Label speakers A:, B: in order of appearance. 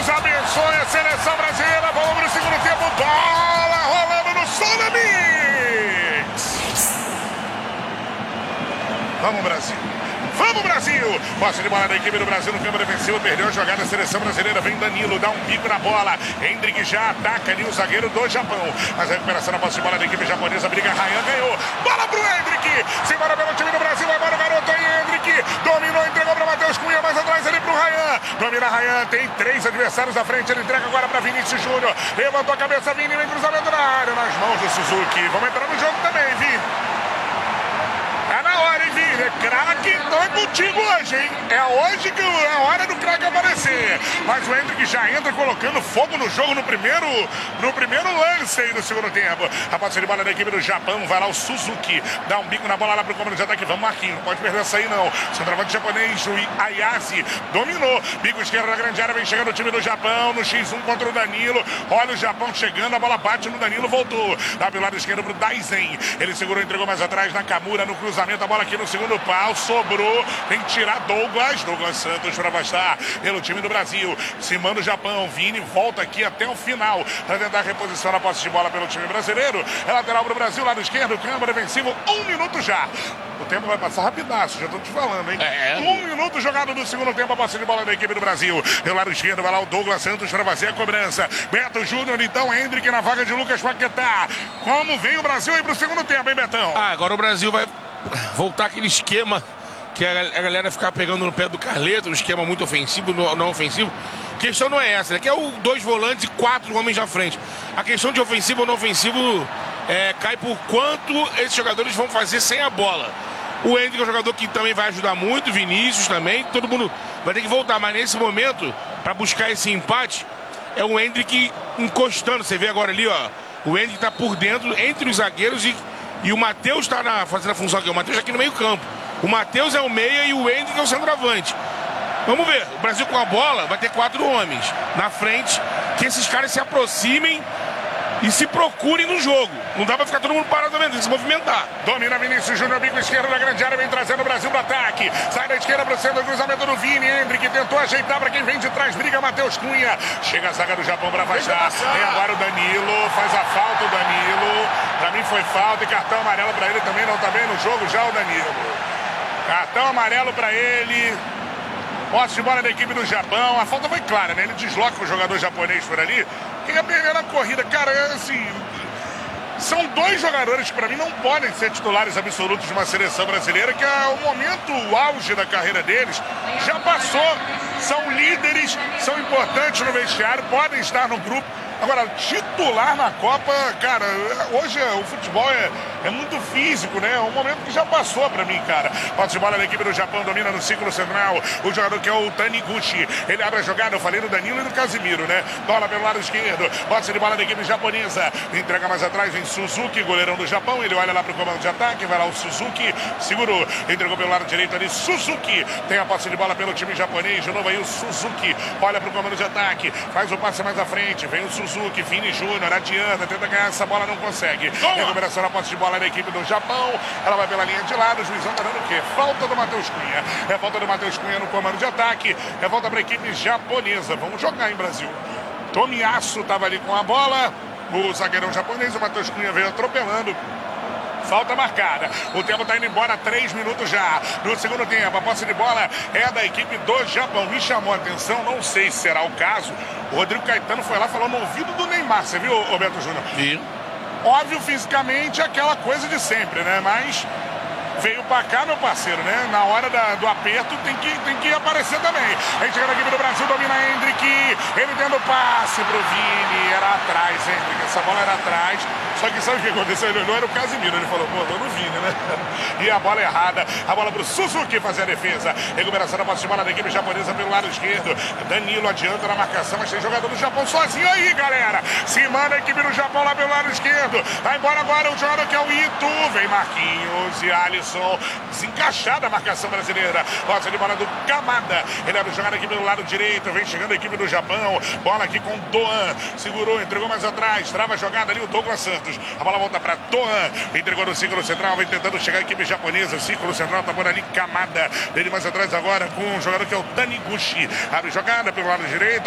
A: abençoe a seleção brasileira. Vamos para o segundo tempo. Bola rolando no Sonamix. Vamos, Brasil. Vamos, Brasil! Posse de bola da equipe do Brasil no campo defensivo. Perdeu a jogada, a seleção brasileira. Vem Danilo, dá um bico na bola. Hendrick já ataca ali o zagueiro do Japão. Mas a recuperação da posse de bola da equipe japonesa. Briga, Ryan ganhou. Bola pro Hendrick. Se embora pelo time do Brasil. Vai embora o garoto aí, Hendrick. Dominou, entregou para Matheus Cunha. Mais atrás ali pro Ryan. Domina Ryan. Tem 3 adversários à frente. Ele entrega agora para Vinícius Júnior. Levantou a cabeça, Vini. Vem cruzamento na área. Nas mãos do Suzuki. Vamos entrar no jogo também, Vini. É na hora, hein, Vini? É craque, então é contigo hoje, hein? É hoje que é a hora do craque aparecer. Mas o Hendrick já entra colocando fogo no jogo no primeiro lance aí do segundo tempo. A posse de bola da equipe do Japão. Vai lá o Suzuki. Dá um bico na bola lá pro comando de ataque. Vamos, Marquinhos. Não pode perder essa aí, não. Centroavante japonês, o Ayase. Dominou. Bico esquerdo na grande área. Vem chegando o time do Japão. No X1 contra o Danilo. Olha o Japão chegando. A bola bate no Danilo. Voltou. Dá pelo lado esquerdo pro Daisen. Ele segurou, entregou mais atrás na Kamura. No cruzamento. A bola aqui no segundo pau, sobrou, tem que tirar Douglas Santos para afastar pelo time do Brasil. Se manda o Japão, Vini volta aqui até o final para tentar a reposição na posse de bola pelo time brasileiro. É lateral para o Brasil, lado esquerdo, câmara defensivo, 1 minuto já. O tempo vai passar rapidaço, já tô te falando, hein? 1 minuto jogado do segundo tempo, a posse de bola da equipe do Brasil. Pelo lado esquerdo vai lá o Douglas Santos para fazer a cobrança. Beto Júnior, então, Hendrick na vaga de Lucas Paquetá. Como vem o Brasil aí pro segundo tempo, hein, Betão?
B: Agora o Brasil vai voltar aquele esquema que a galera ficar pegando no pé do Carleto, um esquema muito ofensivo, não ofensivo. A questão não é essa, né? Que é o 2 volantes e 4 homens à frente. A questão de ofensivo ou não ofensivo cai por quanto esses jogadores vão fazer sem a bola. O Hendrick é um jogador que também vai ajudar muito, Vinícius também, todo mundo vai ter que voltar. Mas nesse momento, para buscar esse empate, é o Hendrick encostando. Você vê agora ali, ó, o Hendrick está por dentro, entre os zagueiros e o Matheus está fazendo a função aqui. O Matheus aqui no meio campo. O Matheus é o meia e o Hendrick é o centroavante. Vamos ver. O Brasil com a bola vai ter 4 homens na frente. Que esses caras se aproximem e se procurem no jogo. Não dá pra ficar todo mundo parado também, tem que se movimentar.
A: Domina Vinícius Júnior, bico esquerdo na grande área, vem trazendo o Brasil pro ataque. Sai da esquerda pro centro, cruzamento do Vini. Hendrick tentou ajeitar pra quem vem de trás, briga Matheus Cunha. Chega a zaga do Japão pra afastar. Tem agora o Danilo, faz a falta o Danilo. Pra mim foi falta e cartão amarelo pra ele também, não tá bem no jogo já o Danilo. Cartão amarelo pra ele. Posse de bola da equipe do Japão. A falta foi clara, né? Ele desloca o jogador japonês por ali. Quem ia perder na corrida, cara, assim... São 2 jogadores que para mim não podem ser titulares absolutos de uma seleção brasileira, que é o momento, o auge da carreira deles, já passou. São líderes, são importantes no vestiário, podem estar no grupo. Agora, titular na Copa, cara, hoje o futebol é muito físico, né? É um momento que já passou pra mim, cara. Posse de bola da equipe do Japão, domina no círculo central. O jogador que é o Taniguchi. Ele abre a jogada, eu falei do Danilo e do Casimiro, né? Bola pelo lado esquerdo. Posse de bola da equipe japonesa. Entrega mais atrás, vem Suzuki, goleirão do Japão. Ele olha lá pro comando de ataque, vai lá o Suzuki. Segurou, entregou pelo lado direito ali, Suzuki. Tem a posse de bola pelo time japonês. De novo aí o Suzuki. Olha pro comando de ataque. Faz o passe mais à frente. Vem o Suzuki, Vini Júnior, adianta, tenta ganhar essa bola, não consegue. Recuperação na posse de bola da equipe do Japão. Ela vai pela linha de lado, o juizão tá dando o quê? Falta do Matheus Cunha. É falta do Matheus Cunha no comando de ataque. É volta pra equipe japonesa. Vamos jogar, hein, Brasil? Tomiyasu tava ali com a bola. O zagueirão japonês, o Matheus Cunha veio atropelando. Falta marcada. O tempo está indo embora, 3 minutos já. No segundo tempo, a posse de bola é da equipe do Japão. Me chamou a atenção, não sei se será o caso. O Rodrigo Caetano foi lá e falou no ouvido do Neymar. Você viu, Roberto Júnior?
B: Sim.
A: Óbvio, fisicamente, aquela coisa de sempre, né? Mas veio pra cá, meu parceiro, né? Na hora do aperto tem que aparecer também. A gente chega na equipe do Brasil, domina Hendrick. Ele dando passe pro Vini. Era atrás, Hendrick. Essa bola era atrás. Só que sabe o que aconteceu? Ele olhou, era o Casimiro. Ele falou, pô, tô no Vini, né? E a bola errada. A bola pro Suzuki fazer a defesa. Recuperação da posse de bola da equipe japonesa pelo lado esquerdo. Danilo adianta na marcação, mas tem jogador do Japão sozinho aí, galera. Se manda a equipe do Japão lá pelo lado esquerdo. Vai embora agora o jogador que é o Ito. Vem Marquinhos e Alisson. Desencaixada a marcação brasileira. Posse de bola do Kamada. Ele abre jogada aqui pelo lado direito. Vem chegando a equipe do Japão. Bola aqui com Doan. Segurou, entregou mais atrás. Trava a jogada ali o Douglas Santos. A bola volta para Doan. Entregou no círculo central. Vem tentando chegar a equipe japonesa. Círculo central tá por ali Kamada. Ele mais atrás agora com um jogador que é o Taniguchi. Abre jogada pelo lado direito.